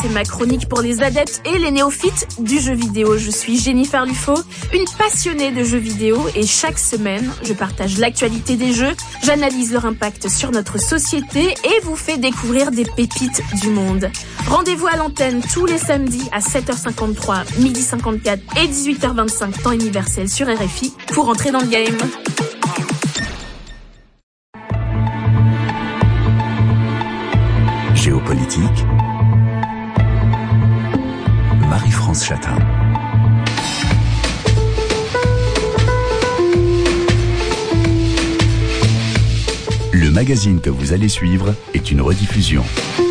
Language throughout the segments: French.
C'est ma chronique pour les adeptes et les néophytes du jeu vidéo. Je suis Jennifer Lufo, une passionnée de jeux vidéo et chaque semaine, je partage l'actualité des jeux, j'analyse leur impact sur notre société et vous fais découvrir des pépites du monde. Rendez-vous à l'antenne tous les samedis à 7h53, 12h54 et 18h25 temps universel sur RFI pour entrer dans le game. Géopolitique, Marie-France Chatin. Le magazine que vous allez suivre est une rediffusion.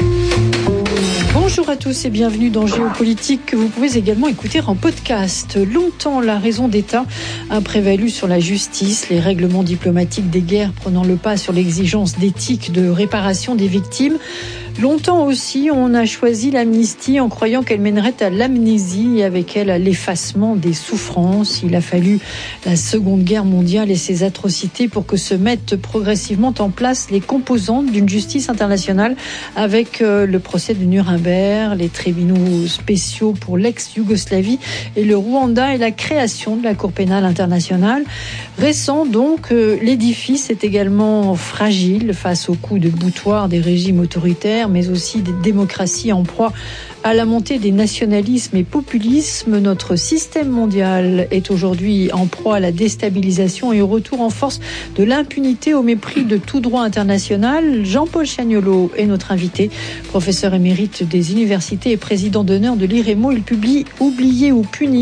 Bonjour à tous et bienvenue dans Géopolitique que vous pouvez également écouter en podcast. Longtemps, la raison d'État a prévalu sur la justice, les règlements diplomatiques des guerres prenant le pas sur l'exigence d'éthique de réparation des victimes. Longtemps aussi, on a choisi l'amnistie en croyant qu'elle mènerait à l'amnésie et avec elle à l'effacement des souffrances. Il a fallu la Seconde Guerre mondiale et ses atrocités pour que se mettent progressivement en place les composantes d'une justice internationale avec le procès de Nuremberg, les tribunaux spéciaux pour l'ex-Yougoslavie et le Rwanda et la création de la Cour pénale internationale. Récent donc, l'édifice est également fragile face aux coups de boutoir des régimes autoritaires, mais aussi des démocraties en proie à la montée des nationalismes et populismes. Notre système mondial est aujourd'hui en proie à la déstabilisation et au retour en force de l'impunité au mépris de tout droit international. Jean-Paul Chagnolot est notre invité, professeur émérite des universités et président d'honneur de l'IREMO. Il publie « Oublier ou punir ?»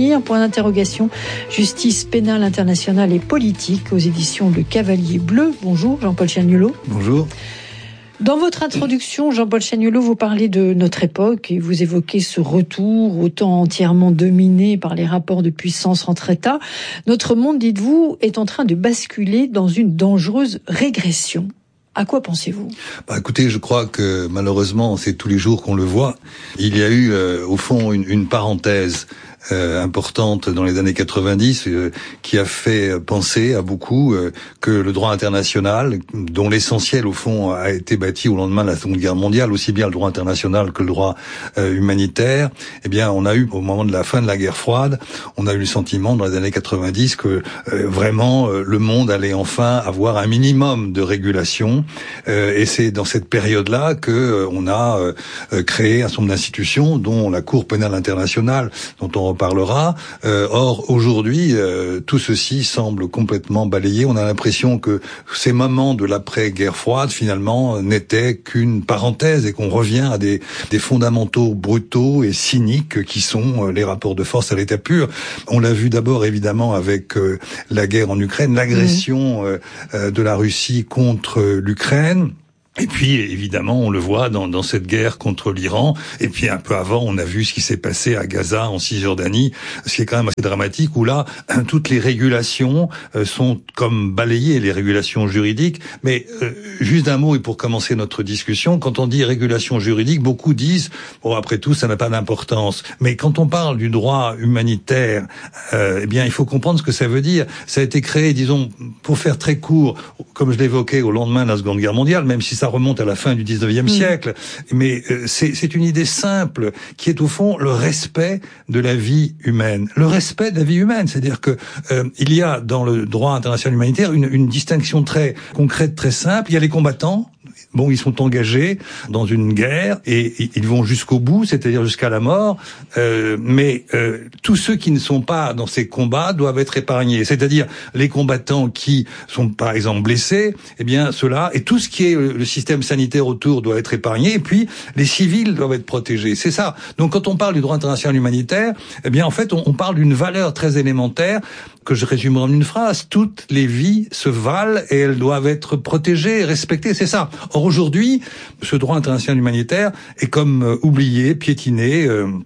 Justice pénale internationale et politique aux éditions Le Cavalier Bleu. Bonjour Jean-Paul Chagnolot. Bonjour. Dans votre introduction, Jean-Paul Chagnolot, vous parlez de notre époque et vous évoquez ce retour au temps entièrement dominé par les rapports de puissance entre États. Notre monde, dites-vous, est en train de basculer dans une dangereuse régression. À quoi pensez-vous ? Écoutez, je crois que malheureusement, c'est tous les jours qu'on le voit. Il y a eu, au fond, une parenthèse importante dans les années 90 qui a fait penser à beaucoup que le droit international, dont l'essentiel au fond a été bâti au lendemain de la Seconde Guerre mondiale, aussi bien le droit international que le droit humanitaire, eh bien on a eu au moment de la fin de la guerre froide, on a eu le sentiment dans les années 90 que vraiment le monde allait enfin avoir un minimum de régulation et c'est dans cette période-là que on a créé un certain nombre d'institutions dont la Cour pénale internationale dont on reparlera. Or, aujourd'hui, tout ceci semble complètement balayé. On a l'impression que ces moments de l'après-guerre froide, finalement, n'étaient qu'une parenthèse et qu'on revient à des fondamentaux brutaux et cyniques qui sont les rapports de force à l'état pur. On l'a vu d'abord, évidemment, avec la guerre en Ukraine, l'agression de la Russie contre l'Ukraine. Et puis, évidemment, on le voit dans cette guerre contre l'Iran. Et puis, un peu avant, on a vu ce qui s'est passé à Gaza, en Cisjordanie, ce qui est quand même assez dramatique, où là, toutes les régulations sont comme balayées, les régulations juridiques. Mais juste un mot, et pour commencer notre discussion, quand on dit régulation juridique, beaucoup disent, bon, après tout, ça n'a pas d'importance. Mais quand on parle du droit humanitaire, eh bien, il faut comprendre ce que ça veut dire. Ça a été créé, disons, pour faire très court, comme je l'évoquais, au lendemain de la Seconde Guerre mondiale, même si ça remonte à la fin du 19e siècle, mais c'est une idée simple qui est au fond le respect de la vie humaine. Le respect de la vie humaine, c'est-à-dire que il y a dans le droit international humanitaire une distinction très concrète, très simple. Il y a les combattants. Bon, ils sont engagés dans une guerre et ils vont jusqu'au bout, c'est-à-dire jusqu'à la mort. Mais tous ceux qui ne sont pas dans ces combats doivent être épargnés. C'est-à-dire les combattants qui sont par exemple blessés, eh bien ceux-là et tout ce qui est le système sanitaire autour doit être épargné. Et puis les civils doivent être protégés. C'est ça. Donc quand on parle du droit international humanitaire, eh bien en fait on parle d'une valeur très élémentaire que je résumerai en une phrase. Toutes les vies se valent et elles doivent être protégées et respectées. C'est ça. Or aujourd'hui, ce droit international humanitaire est comme oublié, piétiné.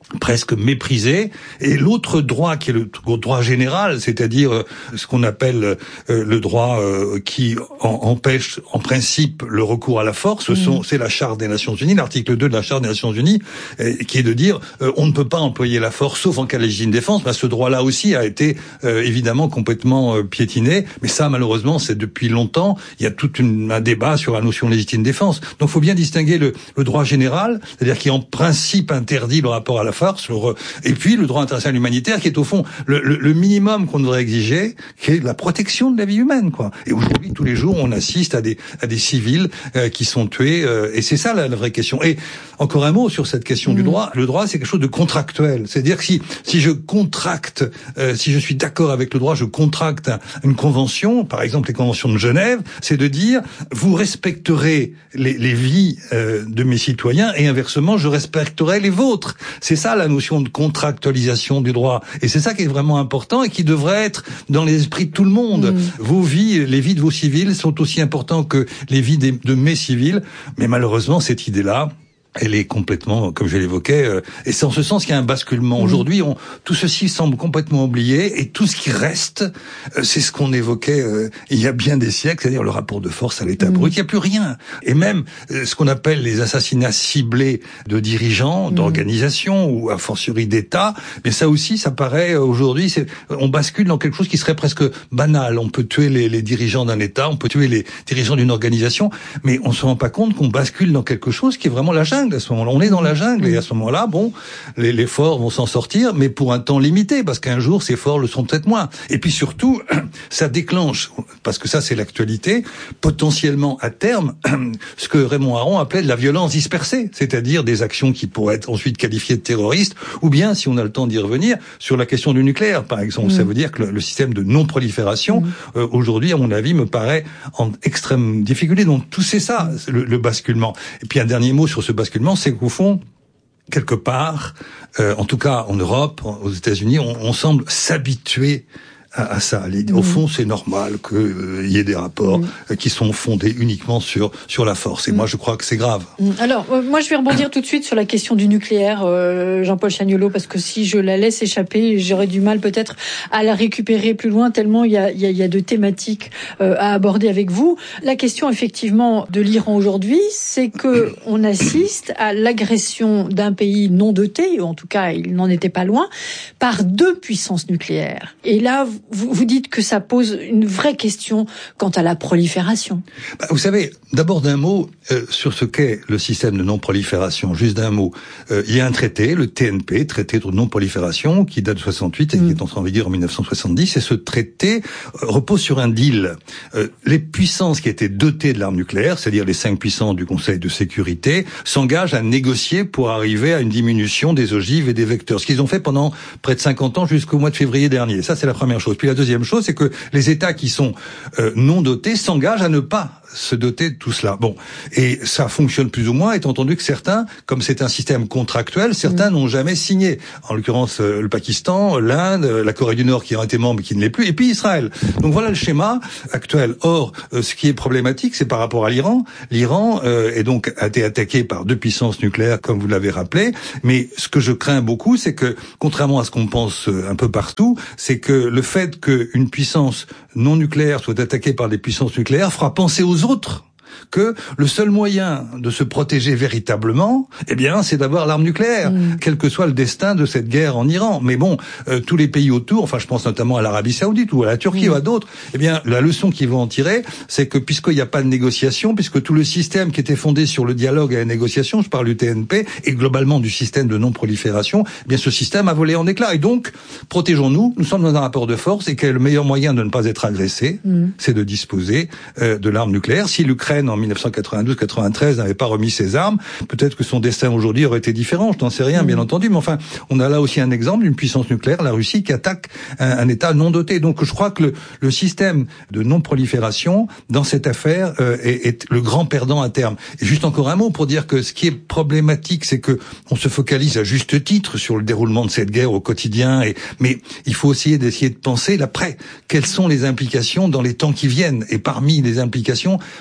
presque méprisé, et l'autre droit qui est le droit général, c'est-à-dire ce qu'on appelle le droit qui empêche en principe le recours à la force, c'est la Charte des Nations Unies, l'article 2 de la Charte des Nations Unies, qui est de dire on ne peut pas employer la force sauf en cas de légitime défense. Ce droit-là aussi a été évidemment complètement piétiné, mais ça malheureusement c'est depuis longtemps, il y a tout un débat sur la notion de légitime défense. Donc il faut bien distinguer le droit général, c'est-à-dire qui en principe interdit le rapport à la force, et puis le droit international humanitaire qui est au fond le minimum qu'on devrait exiger, qui est la protection de la vie humaine, quoi. Et aujourd'hui, tous les jours, on assiste à des civils qui sont tués, et c'est ça la vraie question. Et encore un mot sur cette question du droit. Le droit, c'est quelque chose de contractuel. C'est-à-dire que si je contracte, si je suis d'accord avec le droit, je contracte une convention, par exemple les conventions de Genève, c'est de dire vous respecterez les vies de mes citoyens et inversement, je respecterai les vôtres. C'est ça la notion de contractualisation du droit. Et c'est ça qui est vraiment important et qui devrait être dans les esprits de tout le monde. Vos vies, les vies de vos civils sont aussi importants que les vies de mes civils. Mais malheureusement, cette idée-là, elle est complètement, comme je l'évoquais, et c'est en ce sens qu'il y a un basculement. Aujourd'hui, tout ceci semble complètement oublié, et tout ce qui reste, c'est ce qu'on évoquait il y a bien des siècles, c'est-à-dire le rapport de force à l'État brut. Il n'y a plus rien. Et même ce qu'on appelle les assassinats ciblés de dirigeants, d'organisations, ou a fortiori d'États, mais ça aussi, ça paraît aujourd'hui, on bascule dans quelque chose qui serait presque banal. On peut tuer les dirigeants d'un État, on peut tuer les dirigeants d'une organisation, mais on se rend pas compte qu'on bascule dans quelque chose qui est vraiment la jungle. À ce moment-là, on est dans la jungle, et à ce moment-là, bon, les forts vont s'en sortir, mais pour un temps limité, parce qu'un jour, ces forts le sont peut-être moins. Et puis surtout, ça déclenche, parce que ça, c'est l'actualité, potentiellement à terme, ce que Raymond Aron appelait de la violence dispersée, c'est-à-dire des actions qui pourraient être ensuite qualifiées de terroristes, ou bien, si on a le temps d'y revenir, sur la question du nucléaire, par exemple. Ça veut dire que le système de non-prolifération, aujourd'hui, à mon avis, me paraît en extrême difficulté. Donc, tout c'est ça, le basculement. Et puis, un dernier mot sur ce basculement, c'est qu'au fond, quelque part, en tout cas en Europe, aux États-Unis, on semble s'habituer à ça. Au fond, c'est normal qu'il y ait des rapports qui sont fondés uniquement sur la force. Et moi, je crois que c'est grave. Alors, moi, je vais rebondir tout de suite sur la question du nucléaire, Jean-Paul Chagnolot, parce que si je la laisse échapper, j'aurais du mal peut-être à la récupérer plus loin, tellement il y a de thématiques à aborder avec vous. La question, effectivement, de l'Iran aujourd'hui, c'est que on assiste à l'agression d'un pays non doté, ou en tout cas, il n'en était pas loin, par 2 puissances nucléaires. Et là, vous dites que ça pose une vraie question quant à la prolifération. Vous savez, d'abord d'un mot sur ce qu'est le système de non-prolifération, juste d'un mot. Il y a un traité, le TNP, traité de non-prolifération, qui date de 68 et qui est entré en vigueur en 1970, et ce traité repose sur un deal. Les puissances qui étaient dotées de l'arme nucléaire, c'est-à-dire les 5 puissances du Conseil de sécurité, s'engagent à négocier pour arriver à une diminution des ogives et des vecteurs, ce qu'ils ont fait pendant près de 50 ans jusqu'au mois de février dernier. Ça, c'est la première chose. Puis la deuxième chose, c'est que les États qui sont non dotés s'engagent à ne pas se doter de tout cela. Bon, et ça fonctionne plus ou moins, étant entendu que certains, comme c'est un système contractuel, certains n'ont jamais signé. En l'occurrence, le Pakistan, l'Inde, la Corée du Nord qui ont été membres et qui ne l'est plus, et puis Israël. Donc voilà le schéma actuel. Or, ce qui est problématique, c'est par rapport à l'Iran. L'Iran est donc a été attaqué par 2 puissances nucléaires, comme vous l'avez rappelé. Mais ce que je crains beaucoup, c'est que, contrairement à ce qu'on pense un peu partout, c'est que le fait qu'une puissance non nucléaire soit attaquée par des puissances nucléaires fera penser aux autres que le seul moyen de se protéger véritablement, eh bien, c'est d'avoir l'arme nucléaire, quel que soit le destin de cette guerre en Iran. Mais bon, tous les pays autour, enfin, je pense notamment à l'Arabie Saoudite ou à la Turquie ou à d'autres, eh bien, la leçon qu'ils vont en tirer, c'est que puisqu'il n'y a pas de négociation, puisque tout le système qui était fondé sur le dialogue et la négociation, je parle du TNP, et globalement du système de non-prolifération, eh bien, ce système a volé en éclats. Et donc, protégeons-nous, nous sommes dans un rapport de force, et que le meilleur moyen de ne pas être agressé, c'est de disposer de l'arme nucléaire. Si l'Ukraine, en 1992-93, n'avait pas remis ses armes, peut-être que son destin aujourd'hui aurait été différent, je n'en sais rien, bien entendu, mais enfin, on a là aussi un exemple d'une puissance nucléaire, la Russie, qui attaque un État non doté. Donc je crois que le système de non-prolifération, dans cette affaire, est le grand perdant à terme. Et juste encore un mot pour dire que ce qui est problématique, c'est que on se focalise à juste titre sur le déroulement de cette guerre au quotidien, mais il faut essayer de penser l'après. Quelles sont les implications dans les temps qui viennent? Et parmi les implications, on risque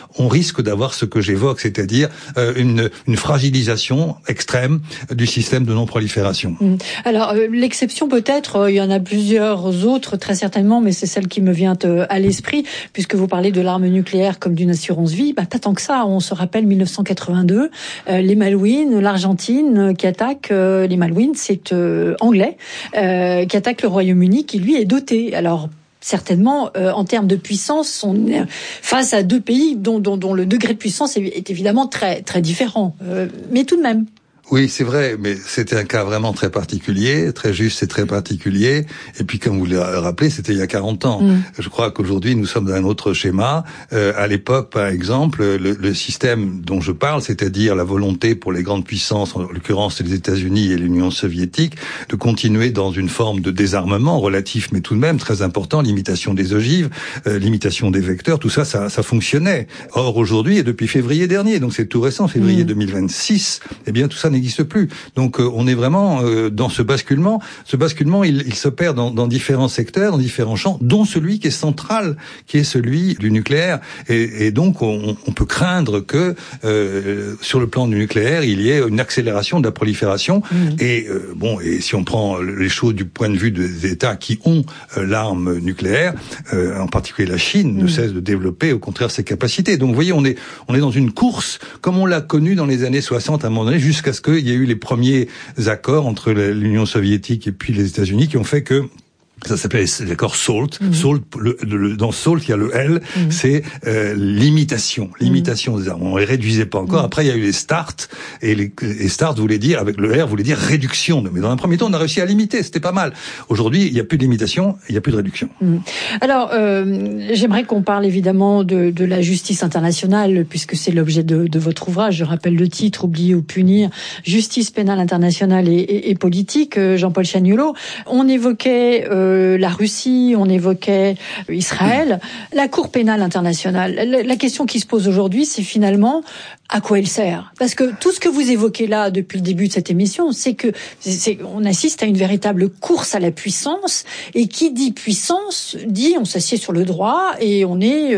risque d'avoir ce que j'évoque, c'est-à-dire une fragilisation extrême du système de non-prolifération. Alors, l'exception peut-être, il y en a plusieurs autres, très certainement, mais c'est celle qui me vient à l'esprit, puisque vous parlez de l'arme nucléaire comme d'une assurance vie. Pas tant que ça, on se rappelle 1982, les Malouines, l'Argentine qui attaque, les Malouines, c'est anglais, qui attaque le Royaume-Uni, qui lui est doté. Alors, certainement, en termes de puissance, on est face à deux pays dont le degré de puissance est évidemment très, très différent. Mais tout de même. Oui, c'est vrai, mais c'était un cas vraiment très particulier, très juste et très particulier. Et puis, comme vous le rappelez, c'était il y a 40 ans. Je crois qu'aujourd'hui, nous sommes dans un autre schéma. À l'époque, par exemple, le système dont je parle, c'est-à-dire la volonté pour les grandes puissances, en l'occurrence les États-Unis et l'Union soviétique, de continuer dans une forme de désarmement relatif, mais tout de même très important, limitation des ogives, limitation des vecteurs, tout ça, ça fonctionnait. Or, aujourd'hui, et depuis février dernier, donc c'est tout récent, février 2026, eh bien, tout ça n'existe plus. Donc on est vraiment dans ce basculement. Ce basculement, il s'opère dans différents secteurs, dans différents champs, dont celui qui est central, qui est celui du nucléaire. Et donc on peut craindre que sur le plan du nucléaire, il y ait une accélération de la prolifération. Et et si on prend les choses du point de vue des États qui ont l'arme nucléaire, en particulier la Chine, ne cesse de développer au contraire ses capacités. Donc vous voyez, on est dans une course comme on l'a connu dans les années 60 à un moment donné, jusqu'à ce qu'il y a eu les premiers accords entre l'Union soviétique et puis les États-Unis qui ont fait que ça s'appelle l'accord SALT. SALT, dans SALT, il y a le L, c'est limitation des armes. On les réduisait pas encore. Après, il y a eu les START, et les START voulait dire, avec le R, voulait dire réduction. Mais dans un premier temps, on a réussi à limiter, c'était pas mal. Aujourd'hui, il n'y a plus de limitation, il n'y a plus de réduction. Alors, j'aimerais qu'on parle évidemment de la justice internationale, puisque c'est l'objet de votre ouvrage. Je rappelle le titre, Oublier ou punir, justice pénale internationale et politique, Jean-Paul Chagnolot. On évoquait la Russie, on évoquait Israël, la Cour pénale internationale. La question qui se pose aujourd'hui, c'est finalement à quoi elle sert ? Parce que tout ce que vous évoquez là depuis le début de cette émission, c'est que on assiste à une véritable course à la puissance, et qui dit puissance dit on s'assied sur le droit et on est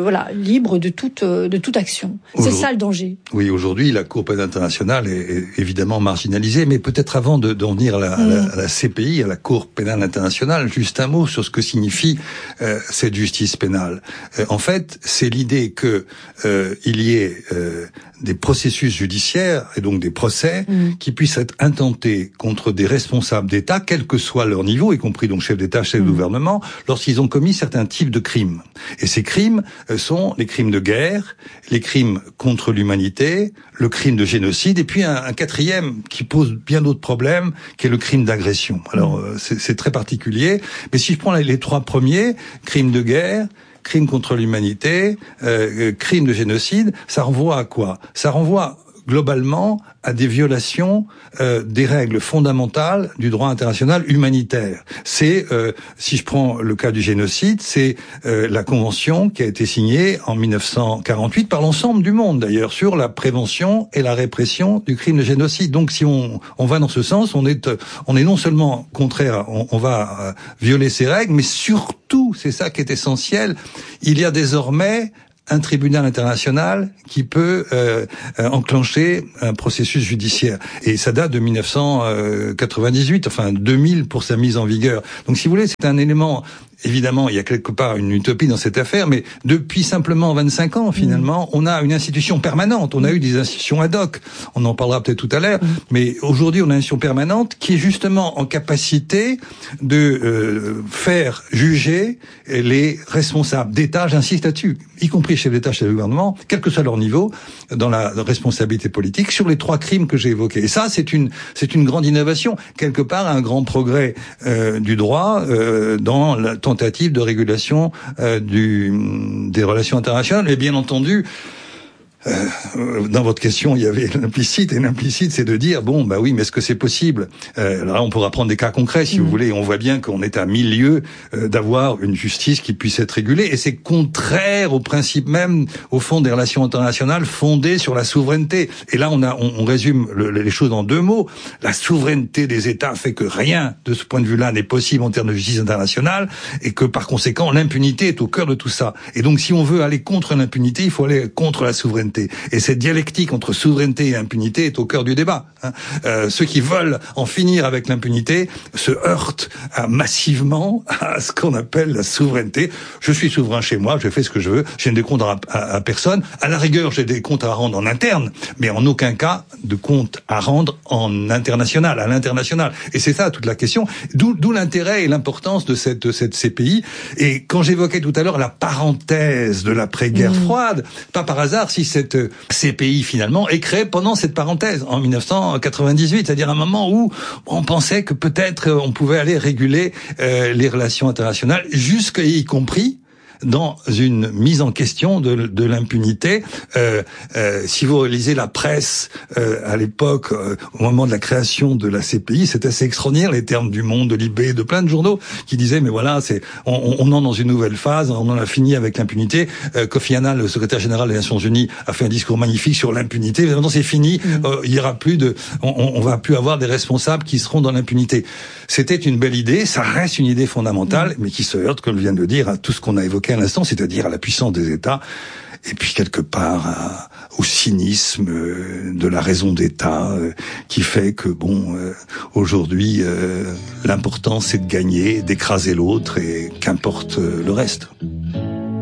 libre de toute action. C'est ça le danger. Oui, aujourd'hui la Cour pénale internationale est évidemment marginalisée, mais peut-être avant d'en venir à la CPI, à la Cour pénale internationale, juste un mot sur ce que signifie cette justice pénale. En fait, c'est l'idée que il y ait des processus judiciaires et donc des procès qui puissent être intentés contre des responsables d'État, quel que soit leur niveau, y compris donc chef d'État, chef de gouvernement, lorsqu'ils ont commis certains types de crimes. Et ces crimes sont les crimes de guerre, les crimes contre l'humanité, le crime de génocide, et puis un quatrième qui pose bien d'autres problèmes, qui est le crime d'agression. Alors c'est très particulier, mais si je prends les trois premiers, crime de guerre, crime contre l'humanité, crime de génocide, ça renvoie à quoi ? Ça renvoie globalement à des violations des règles fondamentales du droit international humanitaire. C'est, si je prends le cas du génocide, c'est la convention qui a été signée en 1948 par l'ensemble du monde d'ailleurs sur la prévention et la répression du crime de génocide. Donc si on va dans ce sens, on est non seulement contraire, on va violer ces règles, mais surtout, c'est ça qui est essentiel, il y a désormais un tribunal international qui peut enclencher un processus judiciaire. Et ça date de 1998, enfin 2000 pour sa mise en vigueur. Donc si vous voulez, c'est un élément... Évidemment, il y a quelque part une utopie dans cette affaire, mais depuis simplement 25 ans, finalement, on a une institution permanente. On a eu des institutions ad hoc. On en parlera peut-être tout à l'heure. Mais aujourd'hui, on a une institution permanente qui est justement en capacité de faire juger les responsables d'État, j'insiste là-dessus, y compris chefs d'État, chefs de gouvernement, quel que soit leur niveau, dans la responsabilité politique, sur les trois crimes que j'ai évoqués. Et ça, c'est une grande innovation, quelque part un grand progrès du droit dans la tentative de régulation des relations internationales. Mais bien entendu, dans votre question, il y avait l'implicite, et l'implicite, c'est de dire, bon, bah oui, mais est-ce que c'est possible? Là, on pourra prendre des cas concrets, si vous voulez. On voit bien qu'on est à 1000 lieues d'avoir une justice qui puisse être régulée, et c'est contraire au principe même, au fond, des relations internationales fondées sur la souveraineté. Et là, on résume les choses en 2 mots. La souveraineté des États fait que rien, de ce point de vue-là, n'est possible en termes de justice internationale, et que, par conséquent, l'impunité est au cœur de tout ça. Et donc, si on veut aller contre l'impunité, il faut aller contre la souveraineté. Et cette dialectique entre souveraineté et impunité est au cœur du débat. Ceux qui veulent en finir avec l'impunité se heurtent massivement à ce qu'on appelle la souveraineté. Je suis souverain chez moi, je fais ce que je veux, je n'ai des comptes à personne. À la rigueur, j'ai des comptes à rendre en interne, mais en aucun cas de comptes à rendre en international, à l'international. Et c'est ça toute la question. D'où l'intérêt et l'importance de cette CPI. Et quand j'évoquais tout à l'heure la parenthèse de l'après-guerre froide, pas par hasard si cette CPI finalement est créée pendant cette parenthèse en 1998, c'est-à-dire un moment où on pensait que peut-être on pouvait aller réguler les relations internationales, jusqu'à y compris dans une mise en question de l'impunité. Si vous lisez la presse à l'époque, au moment de la création de la CPI, c'est assez extraordinaire, les termes du Monde, de Libé, de plein de journaux qui disaient mais voilà, on entre dans une nouvelle phase, on en a fini avec l'impunité. Kofi Annan, le secrétaire général des Nations Unies, a fait un discours magnifique sur l'impunité. Maintenant c'est fini, il y aura plus on va plus avoir des responsables qui seront dans l'impunité. C'était une belle idée, ça reste une idée fondamentale, mais qui se heurte, comme je viens de le dire, à tout ce qu'on a évoqué à l'instant, c'est-à-dire à la puissance des États, et puis quelque part au cynisme de la raison d'État, qui fait que aujourd'hui l'important c'est de gagner, d'écraser l'autre, et qu'importe le reste.